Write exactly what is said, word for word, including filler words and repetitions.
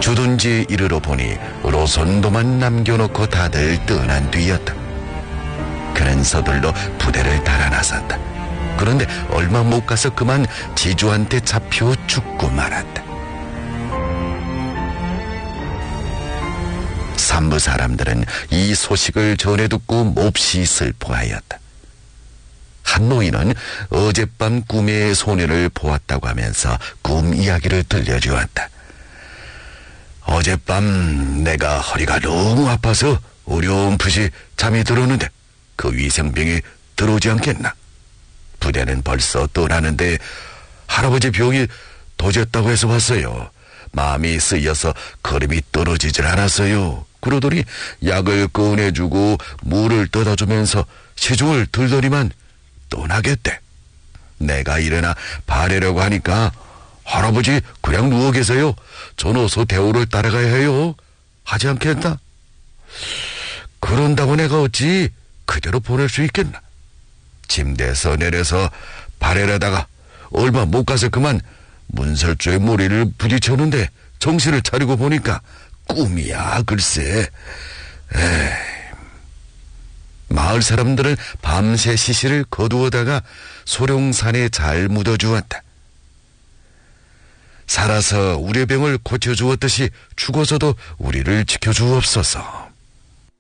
주둔지에 이르러 보니 로선도만 남겨놓고 다들 떠난 뒤였다. 그는 서둘러 부대를 달아나섰다. 그런데 얼마 못 가서 그만 지주한테 잡혀 죽고 말았다. 삼부 사람들은 이 소식을 전해 듣고 몹시 슬퍼하였다. 한 노인은 어젯밤 꿈에 소년을 보았다고 하면서 꿈 이야기를 들려주었다. 어젯밤 내가 허리가 너무 아파서 어렴풋이 잠이 들었는데 그 위생병이 들어오지 않겠나? 부대는 벌써 떠나는데 할아버지 병이 도졌다고 해서 왔어요. 마음이 쓰여서 걸음이 떨어지질 않았어요. 그러더니 약을 꺼내주고 물을 떠다주면서 시중을 들더니만 떠나겠대. 내가 일어나 바래려고 하니까 할아버지 그냥 누워 계세요. 전어서 대우를 따라가야 해요. 하지 않겠다. 그런다고 내가 어찌 그대로 보낼 수 있겠나. 침대에서 내려서 바래려다가 얼마 못 가서 그만 문설주에 머리를 부딪혔는데 정신을 차리고 보니까 꿈이야 글쎄. 에이. 마을 사람들은 밤새 시신을 거두어다가 소룡산에 잘 묻어주었다. 살아서 우리 병을 고쳐주었듯이 죽어서도 우리를 지켜주옵소서.